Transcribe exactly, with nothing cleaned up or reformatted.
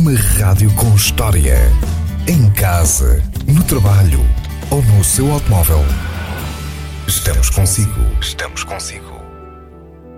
Uma rádio com história. Em casa, no trabalho ou no seu automóvel. Estamos consigo. Estamos consigo.